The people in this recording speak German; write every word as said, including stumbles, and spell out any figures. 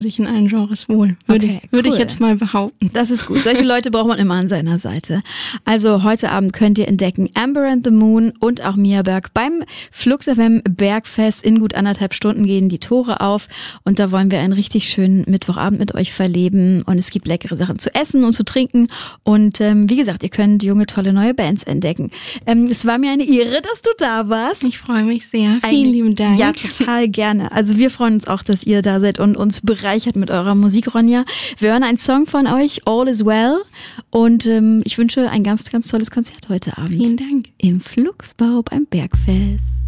sich in allen Genres wohl, würde, Okay, würde cool. ich jetzt mal behaupten. Das ist gut. Solche Leute braucht man immer an seiner Seite. Also heute Abend könnt ihr entdecken Amber and the Moon und auch Mia Berg beim Flux F M Bergfest. In gut anderthalb Stunden gehen die Tore auf und da wollen wir einen richtig schönen Mittwochabend mit euch verleben und es gibt leckere Sachen zu essen und zu trinken und ähm, wie gesagt, ihr könnt junge, tolle neue Bands entdecken. Ähm, es war mir eine Ehre, dass du da warst. Ich freue mich sehr. Vielen Eine- lieben Dank. Ja, total gerne. Also wir freuen uns auch, dass ihr da seid und uns bereichert mit eurer Musik, Ronja. Wir hören einen Song von euch, All is Well. Und ähm, ich wünsche ein ganz, ganz tolles Konzert heute Abend. Vielen Dank. Im Fluxbau beim Bergfest.